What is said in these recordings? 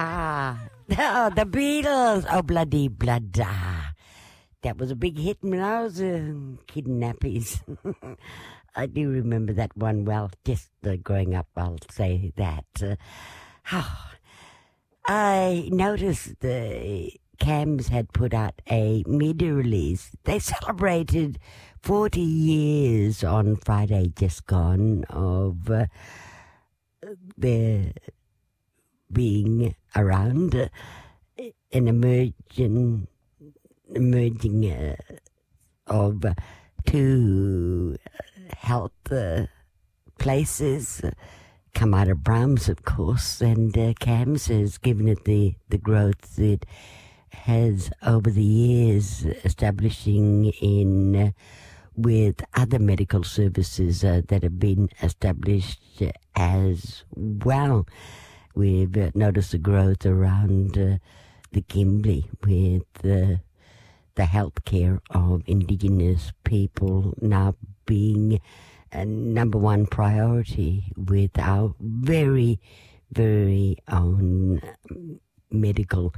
The Beatles. Oh, bloody bladda. That was a big hit when I was kid in nappies. I do remember that one well. Just growing up, I'll say that. I noticed the CAMS had put out a media release. They celebrated 40 years on Friday just gone of their being around an emerging of two health places come out of Brahms, of course, and CAMS has given it the growth it has over the years, establishing in with other medical services that have been established as well. We've noticed the growth around the Kimberley with the healthcare of Indigenous people now being a number one priority with our very, very own medical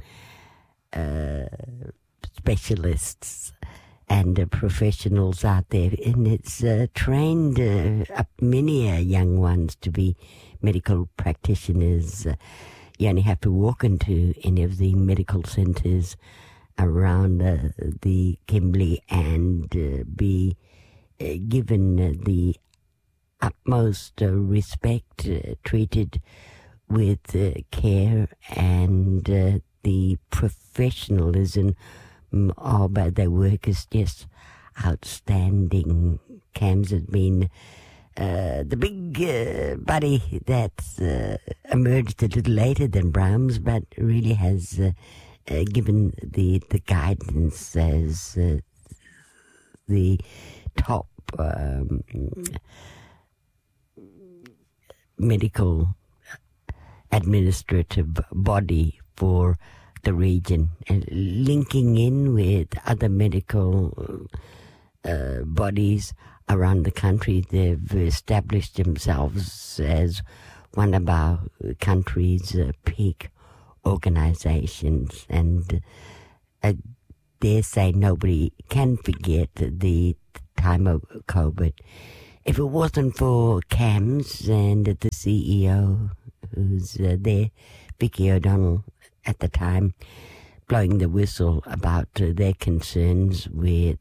specialists and professionals out there. And it's trained up many young ones to be medical practitioners. You only have to walk into any of the medical centres around the Kimberley and be given the utmost respect, treated with care and the professionalism of their work is just outstanding. CAMS has been the big buddy that's emerged a little later than Brahms, but really has given the guidance as the top medical administrative body for the region, and linking in with other medical bodies around the country. They've established themselves as one of our country's peak organizations, and I dare say nobody can forget the time of COVID. If it wasn't for CAMS and the CEO who's there, Vicky O'Donnell at the time, blowing the whistle about their concerns with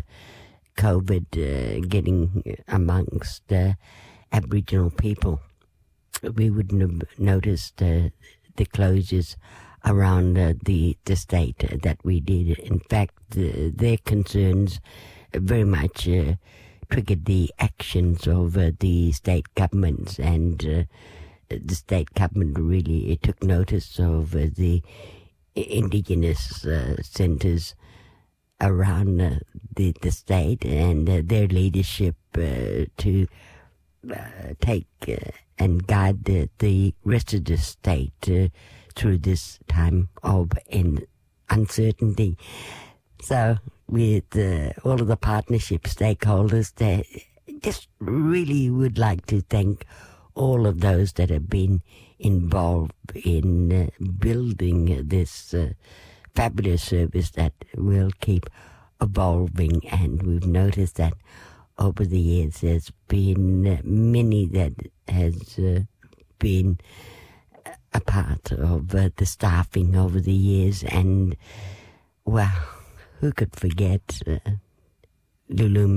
COVID getting amongst Aboriginal people, we wouldn't have noticed the closures around the state that we did. In fact, their concerns very much triggered the actions of the state governments, and the state government really took notice of the Indigenous centres around the state and their leadership to take and guide the rest of the state through this time of uncertainty. So with all of the partnership stakeholders, they just really would like to thank all of those that have been involved in building this fabulous service that will keep evolving. And we've noticed that over the years there's been many that has been a part of the staffing over the years. And, well, who could forget Louise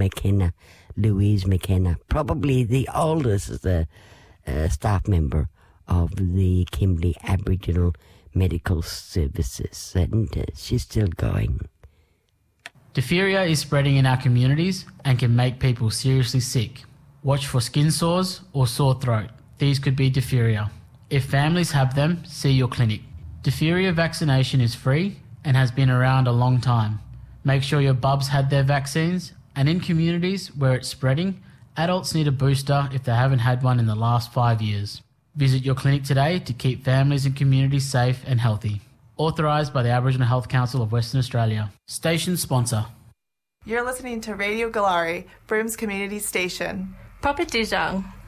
McKenna, probably the oldest staff member of the Kimberley Aboriginal Medical Services, and she's still going. Diphtheria is spreading in our communities and can make people seriously sick. Watch for skin sores or sore throat. These could be diphtheria. If families have them, see your clinic. Diphtheria vaccination is free and has been around a long time. Make sure your bubs had their vaccines, and in communities where it's spreading, adults need a booster if they haven't had one in the last 5 years. Visit your clinic today to keep families and communities safe and healthy. Authorised by the Aboriginal Health Council of Western Australia. Station sponsor. You're listening to Radio Galari, Broom's community station. Papa Dijang.